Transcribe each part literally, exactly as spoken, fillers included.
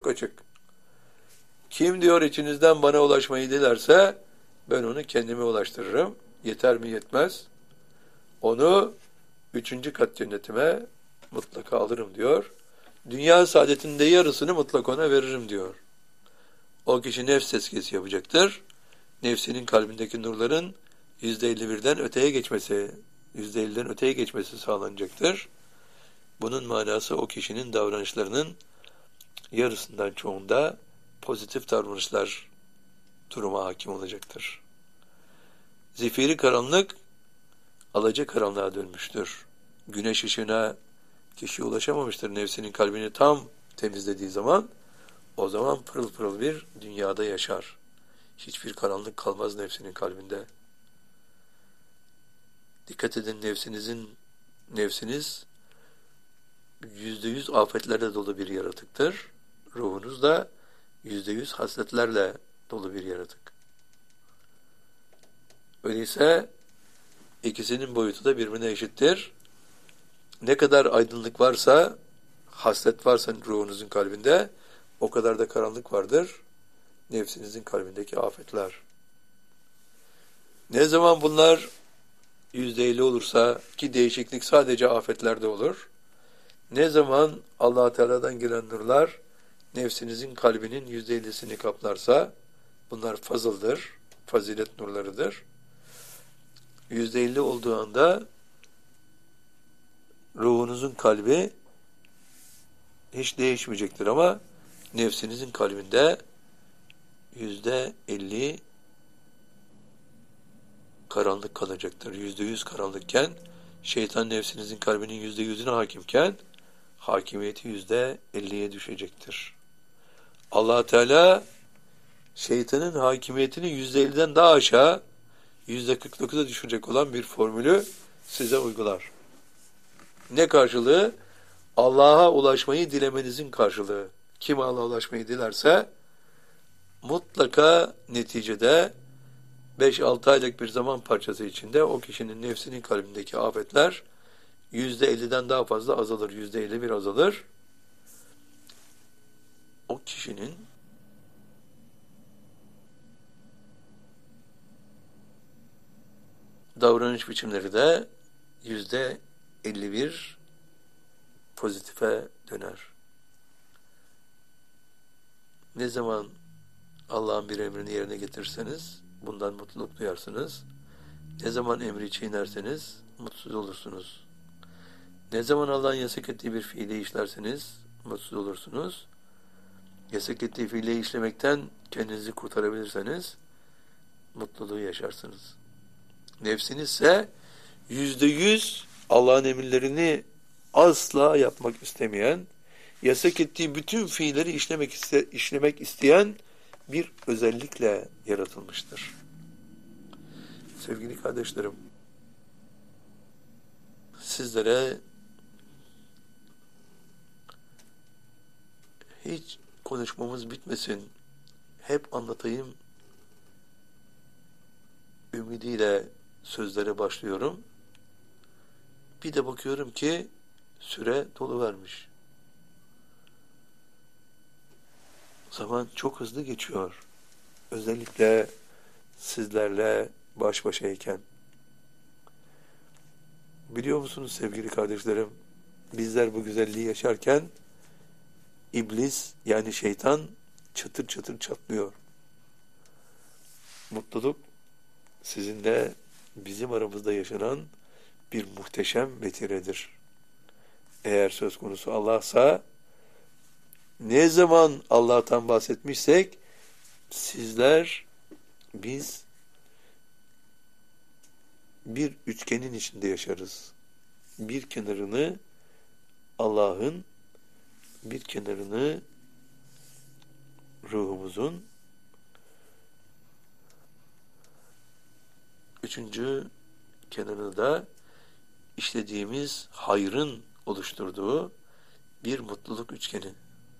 açık. Kim diyor içinizden bana ulaşmayı dilerse ben onu kendime ulaştırırım. Yeter mi yetmez. Onu üçüncü kat cennetime mutlaka alırım diyor. Dünya saadetinde yarısını mutlaka ona veririm diyor. O kişi nefs tezkiyesi yapacaktır. Nefsinin kalbindeki nurların yüzde elli birden öteye geçmesi, yüzde elliden öteye geçmesi sağlanacaktır. Bunun manası o kişinin davranışlarının yarısından çoğunda pozitif davranışlar duruma hakim olacaktır. Zifiri karanlık alacakaranlığa dönmüştür. Güneş ışığına kişi ulaşamamıştır nefsinin kalbini tam temizlediği zaman. O zaman pırıl pırıl bir dünyada yaşar. Hiçbir karanlık kalmaz nefsinin kalbinde. Dikkat edin, nefsinizin nefsiniz yüzde yüz afetlerle dolu bir yaratıktır. Ruhunuz da yüzde yüz hasletlerle dolu bir yaratık. Öyleyse ikisinin boyutu da birbirine eşittir. Ne kadar aydınlık varsa, haslet varsa ruhunuzun kalbinde, o kadar da karanlık vardır nefsinizin kalbindeki afetler. Ne zaman bunlar yüzde elli olursa, ki değişiklik sadece afetlerde olur, ne zaman Allah Teala'dan gelen nurlar nefsinizin kalbinin yüzde ellisini kaplarsa, bunlar fazıldır, fazilet nurlarıdır. yüzde elli olduğu anda ruhunuzun kalbi hiç değişmeyecektir ama nefsinizin kalbinde yüzde elli karanlık kalacaktır. Yüzde yüz karanlıkken, şeytan nefsinizin kalbinin yüzde yüzüne hakimken hakimiyeti yüzde elliye düşecektir. Allah Teala şeytanın hakimiyetini yüzde elliden daha aşağı yüzde kırk dokuza düşürecek olan bir formülü size uygular. Ne karşılığı? Allah'a ulaşmayı dilemenizin karşılığı. Kim Allah'a ulaşmayı dilerse mutlaka neticede beş altı aylık bir zaman parçası içinde o kişinin nefsinin kalbindeki afetler yüzde elliden daha fazla azalır. yüzde elli bir azalır. O kişinin davranış biçimleri de yüzde elli bir pozitife döner. Ne zaman Allah'ın bir emrini yerine getirirseniz bundan mutluluk duyarsınız. Ne zaman emri çiğnerseniz mutsuz olursunuz. Ne zaman Allah'ın yasak ettiği bir fiili işlerseniz mutsuz olursunuz. Yasak ettiği fiili işlemekten kendinizi kurtarabilirseniz mutluluğu yaşarsınız. Nefsiniz ise yüzde yüz Allah'ın emirlerini asla yapmak istemeyen, yasak ettiği bütün fiilleri işlemek, iste, işlemek isteyen bir özellikle yaratılmıştır. Sevgili kardeşlerim, sizlere hiç konuşmamız bitmesin, hep anlatayım ümidiyle sözlere başlıyorum. Bir de bakıyorum ki süre doluvermiş. Zaman çok hızlı geçiyor. Özellikle sizlerle baş başayken. Biliyor musunuz sevgili kardeşlerim? Bizler bu güzelliği yaşarken iblis yani şeytan çatır çatır çatlıyor. Mutluluk sizinle bizim aramızda yaşanan bir muhteşem vetiredir. Eğer söz konusu Allah'sa, ne zaman Allah'tan bahsetmişsek sizler, biz bir üçgenin içinde yaşarız. Bir kenarını Allah'ın, bir kenarını ruhumuzun, üçüncü kenarını da işlediğimiz hayrın oluşturduğu bir mutluluk üçgeni.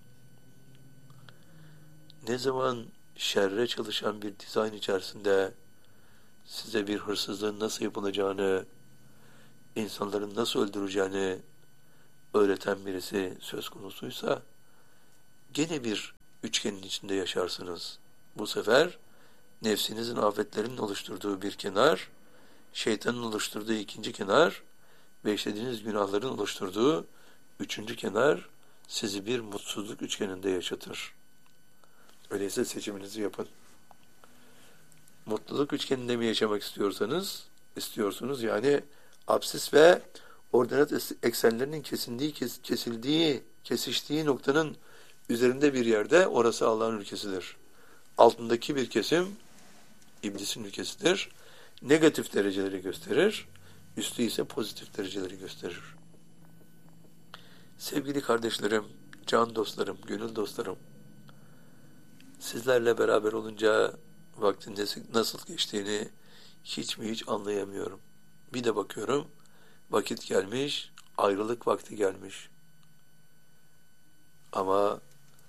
Ne zaman şerre çalışan bir dizayn içerisinde size bir hırsızlığın nasıl yapılacağını, insanların nasıl öldüreceğini öğreten birisi söz konusuysa, gene bir üçgenin içinde yaşarsınız. Bu sefer nefsinizin afetlerinin oluşturduğu bir kenar, şeytanın oluşturduğu ikinci kenar ve işlediğiniz günahların oluşturduğu üçüncü kenar sizi bir mutsuzluk üçgeninde yaşatır. Öyleyse seçiminizi yapın. Mutluluk üçgeninde mi yaşamak istiyorsanız, istiyorsunuz yani absis ve ordinat eksenlerinin kesildiği, kesildiği, kesiştiği noktanın üzerinde bir yerde, orası Allah'ın ülkesidir. Altındaki bir kesim iblisin ülkesidir. Negatif dereceleri gösterir, üstü ise pozitif dereceleri gösterir. Sevgili kardeşlerim, can dostlarım, gönül dostlarım, sizlerle beraber olunca vaktin nasıl geçtiğini hiç mi hiç anlayamıyorum. Bir de bakıyorum, vakit gelmiş, ayrılık vakti gelmiş. Ama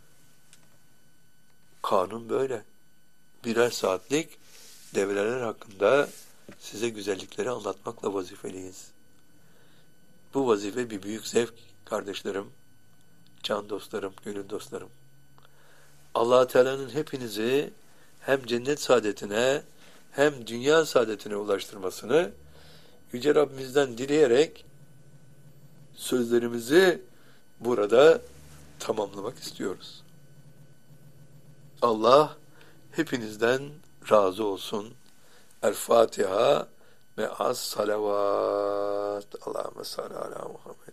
kanun böyle. Birer saatlik devreler hakkında size güzellikleri anlatmakla vazifeliyiz. Bu vazife bir büyük zevk kardeşlerim, can dostlarım, gönül dostlarım. Allah Teala'nın hepinizi hem cennet saadetine hem dünya saadetine ulaştırmasını Yüce Rabbimizden dileyerek sözlerimizi burada tamamlamak istiyoruz. Allah hepinizden razı olsun. El Fatiha ve as salavat. Allahümme salli ala Muhammed.